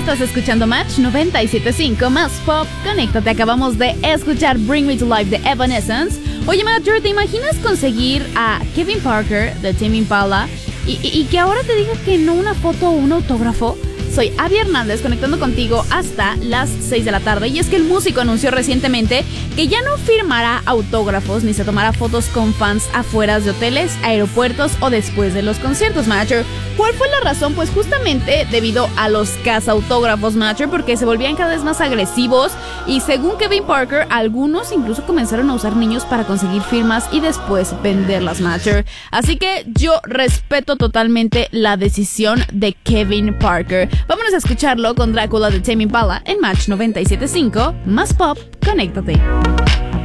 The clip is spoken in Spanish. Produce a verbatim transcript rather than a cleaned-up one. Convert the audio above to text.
Estás escuchando Match noventa y siete punto cinco más pop. Conéctate, acabamos de escuchar Bring Me to Life de Evanescence. Oye, Matthew, ¿te imaginas conseguir a Kevin Parker de Tame Impala y, y, y que ahora te diga que no una foto o un autógrafo? Soy Abby Hernández, conectando contigo hasta las seis de la tarde. Y es que el músico anunció recientemente que ya no firmará autógrafos ni se tomará fotos con fans afuera de hoteles, aeropuertos o después de los conciertos, Matcher. ¿Cuál fue la razón? Pues justamente debido a los cazautógrafos, Matcher, porque se volvían cada vez más agresivos y según Kevin Parker, algunos incluso comenzaron a usar niños para conseguir firmas y después venderlas, Matcher. Así que yo respeto totalmente la decisión de Kevin Parker. Vámonos a escucharlo con Drácula de Tame Impala en Match noventa y siete punto cinco, más pop, conéctate.